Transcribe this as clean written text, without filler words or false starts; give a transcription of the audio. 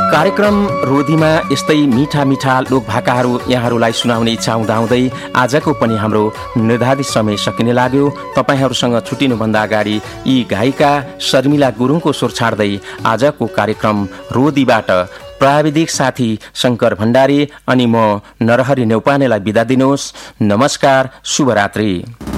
कार्यक्रम रोदीमा यस्तै मिठा मिठा लोकभाकाहरू यहाँहरूलाई सुनाउने इच्छा हुँदाहुँदै आजको पनि हाम्रो निर्धारित समय सकिने लाग्यो। तपाईहरूसँग छुट्टिनुभन्दा अगाडि यी गायिका शर्मिला गुरुङको स्वर छाड्दै आजको कार्यक्रम रोदीबाट प्राविधिक साथी शंकर भण्डारी अनि म नरहरि नेउपानेलाई बिदा दिनुहोस्। नमस्कार, शुभरात्रि।